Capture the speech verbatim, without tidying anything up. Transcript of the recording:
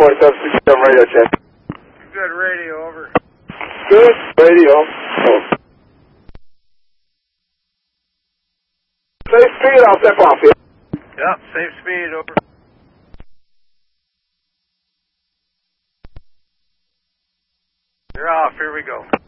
forty-seven sixty-seven radio check. Good radio, over. Good radio. Oh. Safe speed, I'll step off here. Yep, safe speed, over. You're off, here we go.